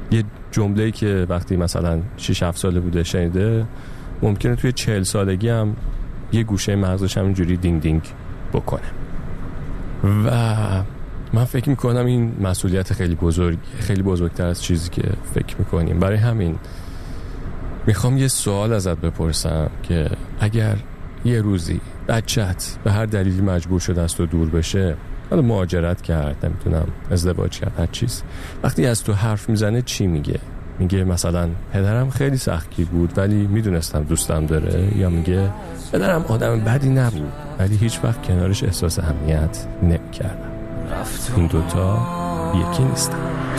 یه جمله‌ای که وقتی مثلا 6-7 ساله بوده شنیده، ممکنه توی 40 سالگی هم یه گوشه مغزش همینجوری دینگ دینگ بکنه. و من فکر میکنم این مسئولیت خیلی بزرگتر از چیزی که فکر میکنیم. برای همین میخوام یه سوال ازت بپرسم که اگر یه روزی بچت به هر دلیلی مجبور شده از تو دور بشه، حالا مهاجرت کرد، نمیتونم ازدواج کرد، هر چیز، وقتی از تو حرف میزنه چی میگه؟ میگه مثلا پدرم خیلی سختگیر بود ولی میدونستم دوستم داره، یا میگه پدرم آدم بدی نبود ولی هیچ وقت کنارش احساس امنیت نمیکردم؟ این دوتا یکی نیستن.